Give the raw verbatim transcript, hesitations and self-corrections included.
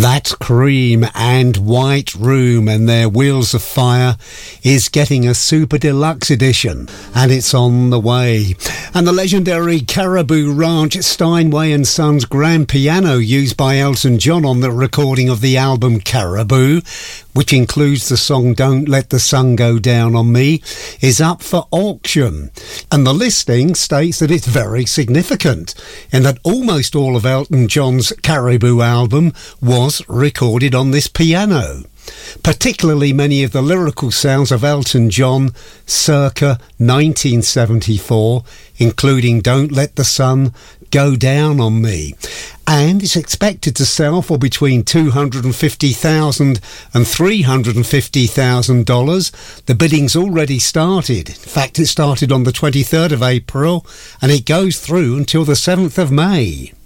That's Cream and White Room, and their Wheels of Fire is getting a super deluxe edition, and it's on the way. And the legendary Caribou Ranch Steinway and Sons grand piano used by Elton John on the recording of the album Caribou, which includes the song Don't Let the Sun Go Down on Me, is up for auction. And the listing states that it's very significant, in that almost all of Elton John's Caribou album was recorded on this piano. Particularly many of the lyrical sounds of Elton John circa nineteen seventy-four, including Don't Let the Sun Go Down on Me. And it's expected to sell for between two hundred fifty thousand dollars and three hundred fifty thousand dollars. The bidding's already started. In fact, it started on the twenty-third of April and it goes through until the seventh of May.